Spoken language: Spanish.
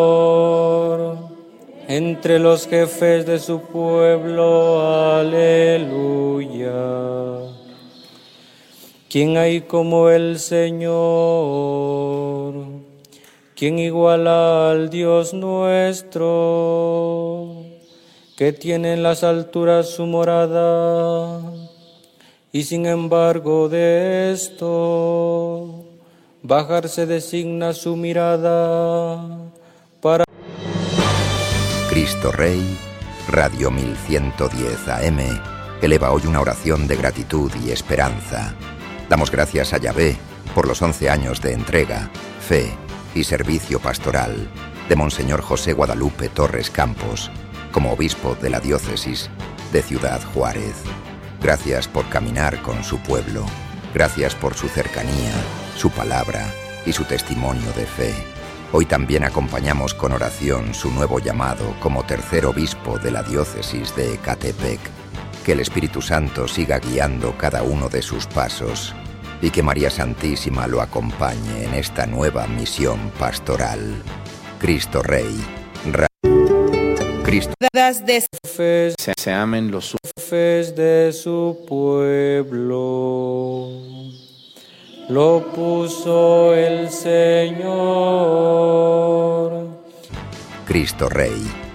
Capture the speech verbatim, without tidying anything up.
entre los jefes de su pueblo. Aleluya. ¿Quién hay como el Señor? ¿Quién iguala al Dios nuestro, que tiene en las alturas su morada, y sin embargo de esto bajarse designa su mirada para... Cristo Rey, Radio mil ciento diez A M, eleva hoy una oración de gratitud y esperanza. Damos gracias a Yahvé por los once años de entrega, fe y servicio pastoral de Monseñor José Guadalupe Torres Campos, como obispo de la diócesis de Ciudad Juárez. Gracias por caminar con su pueblo. Gracias por su cercanía, su palabra y su testimonio de fe. Hoy también acompañamos con oración su nuevo llamado como tercer obispo de la diócesis de Ecatepec. Que el Espíritu Santo siga guiando cada uno de sus pasos y que María Santísima lo acompañe en esta nueva misión pastoral. Cristo Rey. Ra Cristo. Se, se amen los jefes de su pueblo. Lo puso el Señor. Cristo Rey.